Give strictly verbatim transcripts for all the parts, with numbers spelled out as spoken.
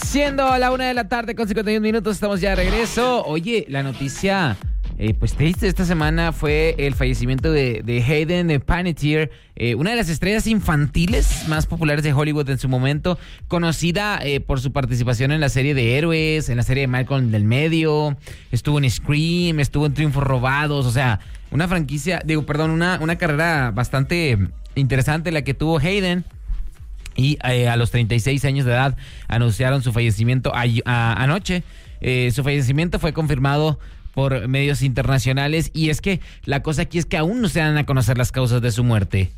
Siendo a la una de la tarde con cincuenta y un minutos, estamos ya de regreso. Oye, la noticia eh, pues triste esta semana fue el fallecimiento de, de Hayden Panettiere, eh, una de las estrellas infantiles más populares de Hollywood en su momento, conocida eh, por su participación en la serie de Héroes, en la serie de Malcolm del Medio, estuvo en Scream, estuvo en Triunfos Robados, o sea, una franquicia, digo, perdón, una, una carrera bastante interesante la que tuvo Hayden. Y eh, a los treinta y seis años de edad anunciaron su fallecimiento a, a, anoche. Eh, su fallecimiento fue confirmado por medios internacionales y es que la cosa aquí es que aún no se dan a conocer las causas de su muerte.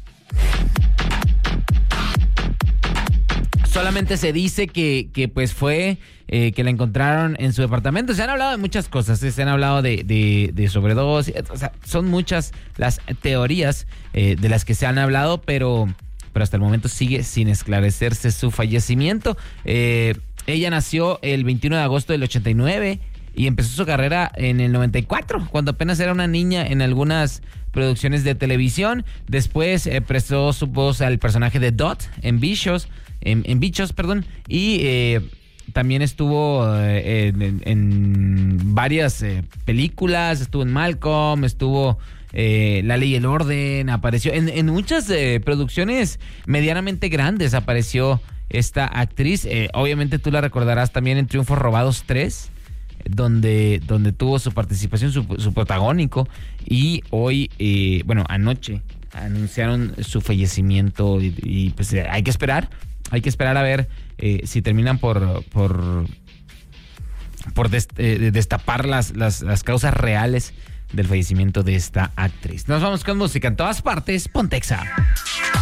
Solamente se dice que, que pues fue eh, que la encontraron en su departamento. Se han hablado de muchas cosas, ¿eh? Se han hablado de, de, de sobredosis, o sea, son muchas las teorías eh, de las que se han hablado, pero... pero hasta el momento sigue sin esclarecerse su fallecimiento. Eh, ella nació el veintiuno de agosto del ochenta y nueve y empezó su carrera en el noventa y cuatro, cuando apenas era una niña en algunas producciones de televisión. Después eh, prestó su voz al personaje de Dot en Bichos, en, en Bichos, perdón, y eh, también estuvo eh, en, en varias eh, películas, estuvo en Malcolm, estuvo... Eh, La Ley y el Orden, apareció en, en muchas eh, producciones medianamente grandes, apareció esta actriz. Eh, obviamente tú la recordarás también en Triunfos Robados tres, donde, donde tuvo su participación, su, su protagónico, y hoy, eh, bueno, anoche anunciaron su fallecimiento y, y pues eh, hay que esperar, hay que esperar a ver eh, si terminan por... por por dest, eh, destapar las, las, las causas reales del fallecimiento de esta actriz. Nos vamos con música en todas partes. Pontexa.